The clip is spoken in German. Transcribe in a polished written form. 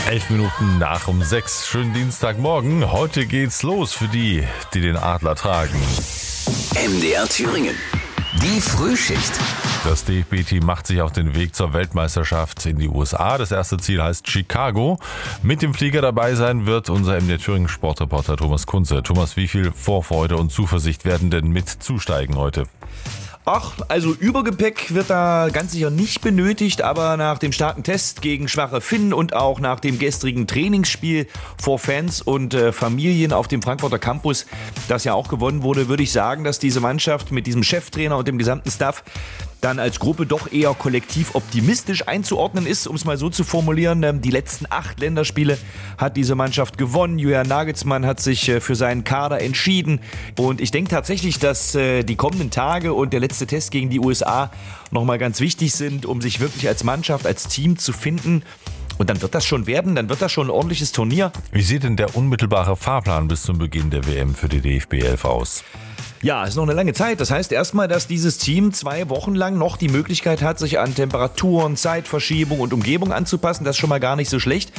11 Minuten nach um 6. Schönen Dienstagmorgen. Heute geht's los für die, die den Adler tragen. MDR Thüringen. Die Frühschicht. Das DFB-Team macht sich auf den Weg zur Weltmeisterschaft in die USA. Das erste Ziel heißt Chicago. Mit dem Flieger dabei sein wird unser MDR Thüringen Sportreporter Thomas Kunze. Thomas, wie viel Vorfreude und Zuversicht werden denn mit zusteigen heute? Ach, also Übergepäck wird da ganz sicher nicht benötigt, aber nach dem starken Test gegen schwache Finnen und auch nach dem gestrigen Trainingsspiel vor Fans und Familien auf dem Frankfurter Campus, das ja auch gewonnen wurde, würde ich sagen, dass diese Mannschaft mit diesem Cheftrainer und dem gesamten Staff dann als Gruppe doch eher kollektiv optimistisch einzuordnen ist, um es mal so zu formulieren. Die letzten 8 Länderspiele hat diese Mannschaft gewonnen. Julian Nagelsmann hat sich für seinen Kader entschieden. Und ich denke tatsächlich, dass die kommenden Tage und der letzte Test gegen die USA nochmal ganz wichtig sind, um sich wirklich als Mannschaft, als Team zu finden. Und dann wird das schon werden, dann wird das schon ein ordentliches Turnier. Wie sieht denn der unmittelbare Fahrplan bis zum Beginn der WM für die DFB 11 aus? Ja, es ist noch eine lange Zeit. Das heißt erstmal, dass dieses Team 2 Wochen lang noch die Möglichkeit hat, sich an Temperaturen, Zeitverschiebung und Umgebung anzupassen. Das ist schon mal gar nicht so schlecht.